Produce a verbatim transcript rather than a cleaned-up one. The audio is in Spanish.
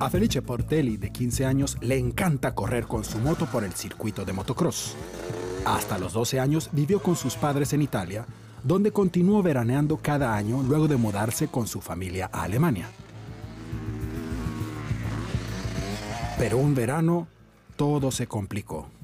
A Felice Portelli, de quince años, le encanta correr con su moto por el circuito de motocross. Hasta los doce años vivió con sus padres en Italia, donde continuó veraneando cada año luego de mudarse con su familia a Alemania. Pero un verano, todo se complicó.